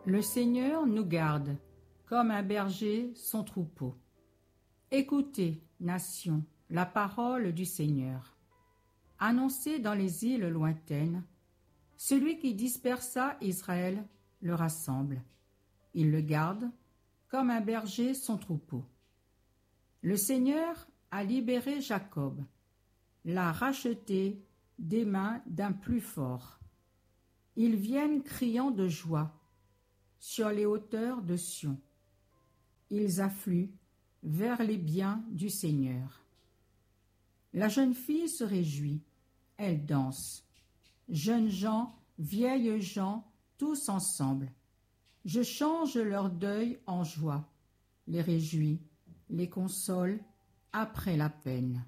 Le Seigneur nous garde, comme un berger son troupeau. Écoutez, nations, la parole du Seigneur. Annoncez dans les îles lointaines, celui qui dispersa Israël le rassemble. Il le garde, comme un berger son troupeau. Le Seigneur a libéré Jacob, l'a racheté des mains d'un plus fort. Ils viennent criant de joie sur les hauteurs de Sion. Ils affluent vers les biens du Seigneur. La jeune fille se réjouit, elle danse. Jeunes gens, vieilles gens, tous ensemble. Je change leur deuil en joie, les réjouis, les console après la peine.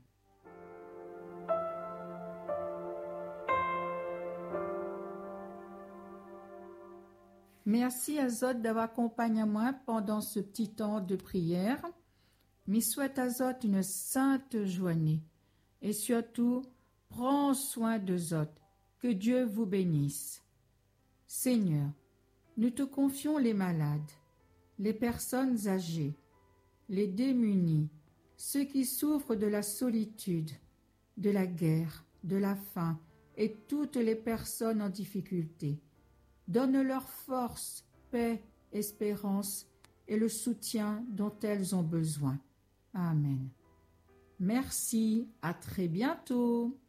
Merci Azot d'avoir accompagné à moi pendant ce petit temps de prière. Mais souhaite Azot une sainte journée. Et surtout, prends soin de Zot. Que Dieu vous bénisse. Seigneur, nous te confions les malades, les personnes âgées, les démunis, ceux qui souffrent de la solitude, de la guerre, de la faim et toutes les personnes en difficulté. Donne-leur force, paix, espérance et le soutien dont elles ont besoin. Amen. Merci, à très bientôt.